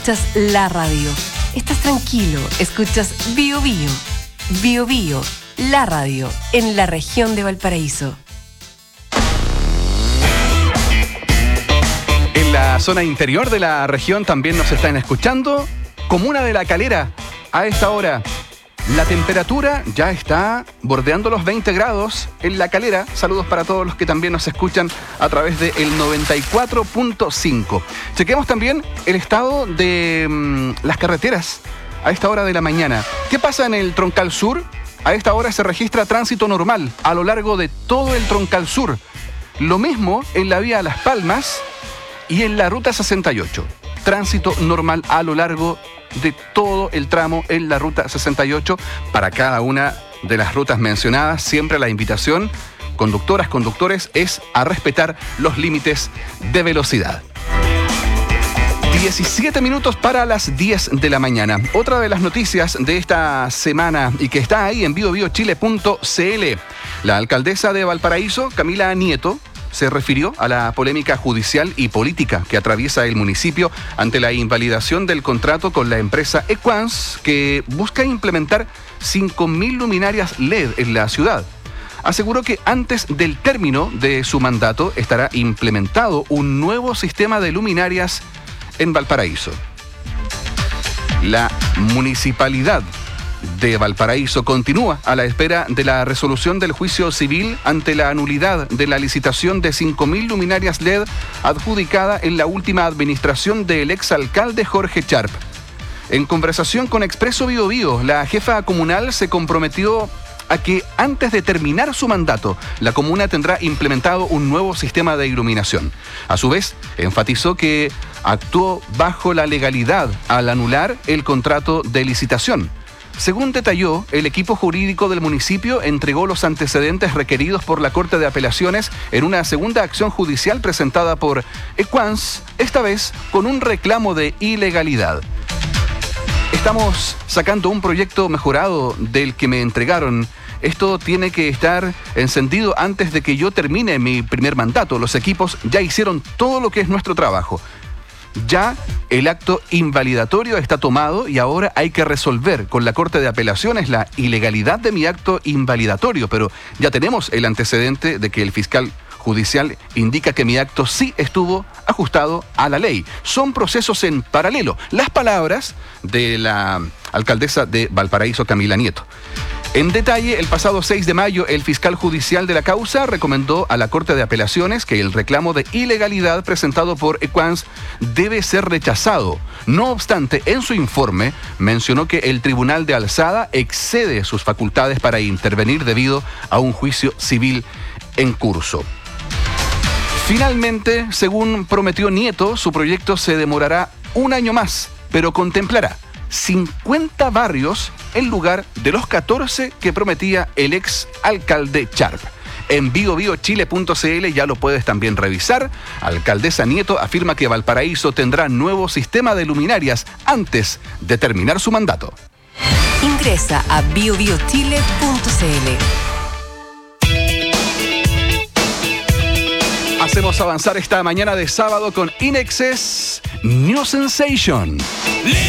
Escuchas la radio. Estás tranquilo. Escuchas Bio Bio. Bio Bio, la radio en la región de Valparaíso. En la zona interior de la región también nos están escuchando. Comuna de La Calera, a esta hora la temperatura ya está bordeando los 20 grados en La Calera. Saludos para todos los que también nos escuchan a través del 94.5. Chequeamos también el estado de las carreteras a esta hora de la mañana. ¿Qué pasa en el Troncal Sur? A esta hora se registra tránsito normal a lo largo de todo el Troncal Sur. Lo mismo en la vía Las Palmas y en la ruta 68. Tránsito normal a lo largo de todo el tramo en la ruta 68. Para cada una de las rutas mencionadas, siempre la invitación, conductoras, conductores, es a respetar los límites de velocidad. 17 minutos para las 10 de la mañana. Otra de las noticias de esta semana y que está ahí en biobiochile.cl. La alcaldesa de Valparaíso, Camila Nieto, se refirió a la polémica judicial y política que atraviesa el municipio ante la invalidación del contrato con la empresa Equans, que busca implementar 5.000 luminarias LED en la ciudad. Aseguró que antes del término de su mandato estará implementado un nuevo sistema de luminarias en Valparaíso. La municipalidad de Valparaíso continúa a la espera de la resolución del juicio civil ante la nulidad de la licitación de 5.000 luminarias LED adjudicada en la última administración del exalcalde Jorge Charp. En conversación con Expreso Bio Bio, la jefa comunal se comprometió a que antes de terminar su mandato, la comuna tendrá implementado un nuevo sistema de iluminación. A su vez, enfatizó que actuó bajo la legalidad al anular el contrato de licitación. Según detalló, el equipo jurídico del municipio entregó los antecedentes requeridos por la Corte de Apelaciones en una segunda acción judicial presentada por Equans, esta vez con un reclamo de ilegalidad. Estamos sacando un proyecto mejorado del que me entregaron. Esto tiene que estar encendido antes de que yo termine mi primer mandato. Los equipos ya hicieron todo lo que es nuestro trabajo. Ya el acto invalidatorio está tomado y ahora hay que resolver con la Corte de Apelaciones la ilegalidad de mi acto invalidatorio, pero ya tenemos el antecedente de que el fiscal judicial indica que mi acto sí estuvo ajustado a la ley. Son procesos en paralelo. Las palabras de la alcaldesa de Valparaíso, Camila Nieto. En detalle, el pasado 6 de mayo, el fiscal judicial de la causa recomendó a la Corte de Apelaciones que el reclamo de ilegalidad presentado por Equans debe ser rechazado. No obstante, en su informe mencionó que el Tribunal de Alzada excede sus facultades para intervenir debido a un juicio civil en curso. Finalmente, según prometió Nieto, su proyecto se demorará un año más, pero contemplará 50 barrios en lugar de los 14 que prometía el ex alcalde Charp. En biobiochile.cl ya lo puedes también revisar. Alcaldesa Nieto afirma que Valparaíso tendrá nuevo sistema de luminarias antes de terminar su mandato. Ingresa a biobiochile.cl. Hacemos avanzar esta mañana de sábado con INEXS New Sensation.